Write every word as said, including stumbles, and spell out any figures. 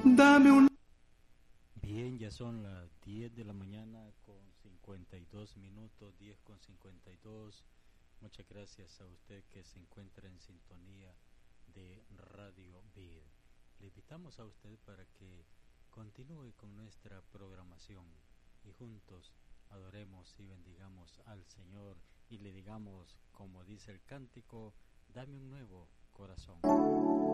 Dame un... Bien, ya son las diez de la mañana con cincuenta y dos minutos, diez con cincuenta y dos. Muchas gracias a usted que se encuentra en sintonía de Radio Vid. Le invitamos a usted para que continúe con nuestra programación y juntos adoremos y bendigamos al Señor y le digamos, como dice el cántico, dame un nuevo corazón.